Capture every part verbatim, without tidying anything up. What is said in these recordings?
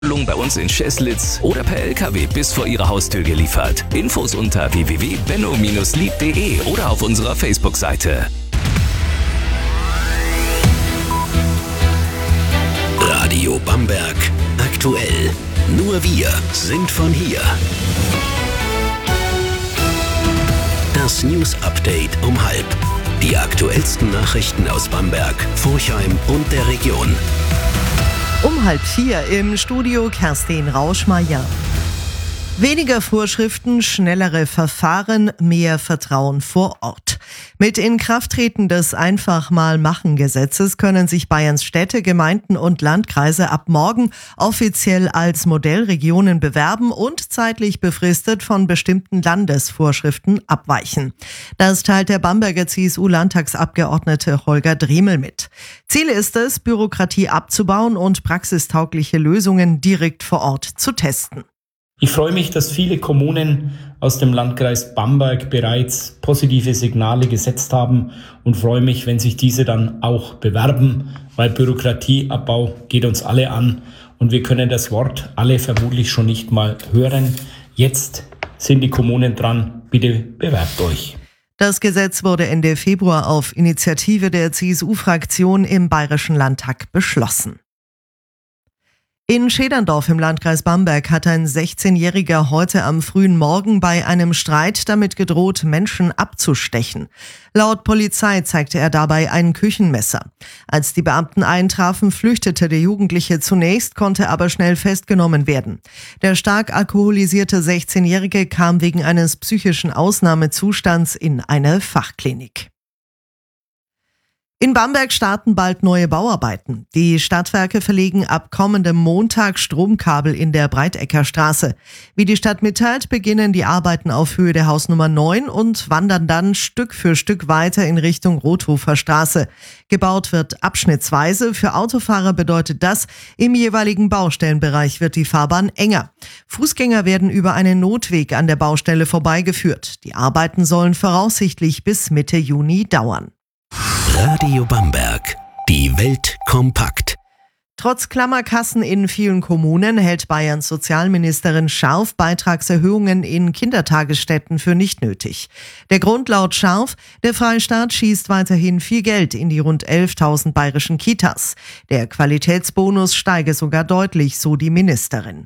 Bei uns in Scheßlitz oder per L K W bis vor Ihre Haustür geliefert. Infos unter w w w punkt benno Bindestrich lieb punkt de oder auf unserer Facebook-Seite. Radio Bamberg aktuell. Nur wir sind von hier. Das News Update um halb. Die aktuellsten Nachrichten aus Bamberg, Forchheim und der Region. Um halb vier im Studio Kerstin Rauschmeier. Weniger Vorschriften, schnellere Verfahren, mehr Vertrauen vor Ort. Mit Inkrafttreten des Einfach-mal-Machen-Gesetzes können sich Bayerns Städte, Gemeinden und Landkreise ab morgen offiziell als Modellregionen bewerben und zeitlich befristet von bestimmten Landesvorschriften abweichen. Das teilt der Bamberger C S U-Landtagsabgeordnete Holger Dremel mit. Ziel ist es, Bürokratie abzubauen und praxistaugliche Lösungen direkt vor Ort zu testen. Ich freue mich, dass viele Kommunen aus dem Landkreis Bamberg bereits positive Signale gesetzt haben und freue mich, wenn sich diese dann auch bewerben, weil Bürokratieabbau geht uns alle an und wir können das Wort alle vermutlich schon nicht mal hören. Jetzt sind die Kommunen dran, bitte bewerbt euch. Das Gesetz wurde Ende Februar auf Initiative der C S U-Fraktion im Bayerischen Landtag beschlossen. In Schäderndorf im Landkreis Bamberg hat ein sechzehnjähriger heute am frühen Morgen bei einem Streit damit gedroht, Menschen abzustechen. Laut Polizei zeigte er dabei ein Küchenmesser. Als die Beamten eintrafen, flüchtete der Jugendliche zunächst, konnte aber schnell festgenommen werden. Der stark alkoholisierte sechzehnjährige kam wegen eines psychischen Ausnahmezustands in eine Fachklinik. In Bamberg starten bald neue Bauarbeiten. Die Stadtwerke verlegen ab kommendem Montag Stromkabel in der Breiteckerstraße. Wie die Stadt mitteilt, beginnen die Arbeiten auf Höhe der Hausnummer neun und wandern dann Stück für Stück weiter in Richtung Rothofer Straße. Gebaut wird abschnittsweise. Für Autofahrer bedeutet das, im jeweiligen Baustellenbereich wird die Fahrbahn enger. Fußgänger werden über einen Notweg an der Baustelle vorbeigeführt. Die Arbeiten sollen voraussichtlich bis Mitte Juni dauern. Radio Bamberg. Die Welt kompakt. Trotz Klammerkassen in vielen Kommunen hält Bayerns Sozialministerin Scharf Beitragserhöhungen in Kindertagesstätten für nicht nötig. Der Grund laut Scharf: der Freistaat schießt weiterhin viel Geld in die rund elftausend bayerischen Kitas. Der Qualitätsbonus steige sogar deutlich, so die Ministerin.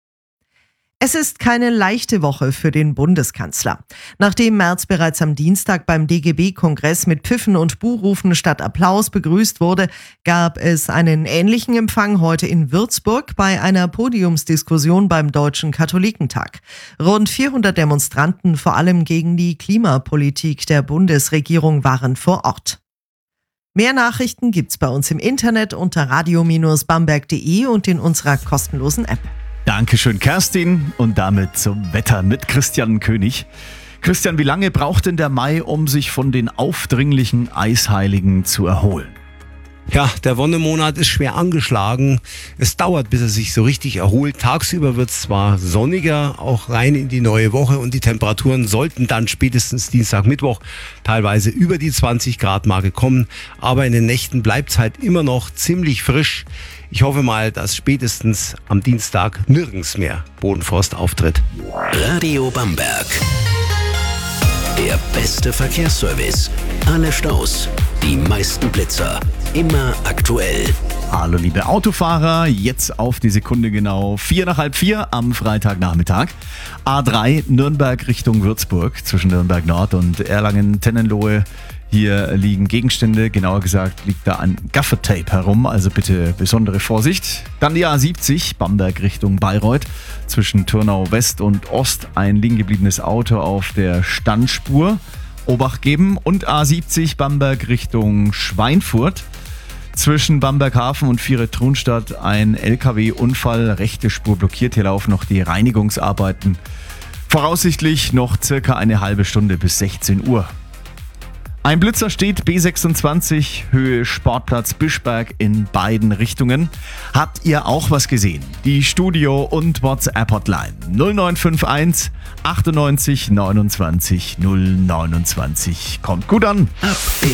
Es ist keine leichte Woche für den Bundeskanzler. Nachdem Merz bereits am Dienstag beim D G B-Kongress mit Pfiffen und Buhrufen statt Applaus begrüßt wurde, gab es einen ähnlichen Empfang heute in Würzburg bei einer Podiumsdiskussion beim Deutschen Katholikentag. Rund vierhundert Demonstranten, vor allem gegen die Klimapolitik der Bundesregierung, waren vor Ort. Mehr Nachrichten gibt's bei uns im Internet unter radio Bindestrich bamberg punkt de und in unserer kostenlosen App. Dankeschön, Kerstin. Und damit zum Wetter mit Christian König. Christian, wie lange braucht denn der Mai, um sich von den aufdringlichen Eisheiligen zu erholen? Ja, der Wonnemonat ist schwer angeschlagen. Es dauert, bis er sich so richtig erholt. Tagsüber wird es zwar sonniger, auch rein in die neue Woche, und die Temperaturen sollten dann spätestens Dienstag, Mittwoch teilweise über die zwanzig Grad Marke kommen. Aber in den Nächten bleibt es halt immer noch ziemlich frisch. Ich hoffe mal, dass spätestens am Dienstag nirgends mehr Bodenfrost auftritt. Radio Bamberg. Der beste Verkehrsservice. Alle Staus, die meisten Blitzer. Immer aktuell. Hallo liebe Autofahrer, jetzt auf die Sekunde genau vier nach halb vier am Freitagnachmittag. A drei Nürnberg Richtung Würzburg zwischen Nürnberg Nord und Erlangen-Tennenlohe. Hier liegen Gegenstände, genauer gesagt liegt da ein Gaffertape herum, also bitte besondere Vorsicht. Dann die A siebzig, Bamberg Richtung Bayreuth, zwischen Turnau West und Ost ein liegen gebliebenes Auto auf der Standspur. Obacht geben. Und A siebzig, Bamberg Richtung Schweinfurt, zwischen Bamberg Hafen und Viere-Trunstadt ein L K W-Unfall, rechte Spur blockiert, hier laufen noch die Reinigungsarbeiten. Voraussichtlich noch circa eine halbe Stunde bis sechzehn Uhr. Ein Blitzer steht B sechsundzwanzig, Höhe Sportplatz Bischberg in beiden Richtungen. Habt ihr auch was gesehen? Die Studio- und WhatsApp-Hotline null neun fünf eins achtundneunzig neunundzwanzig null neunundzwanzig. Kommt gut an.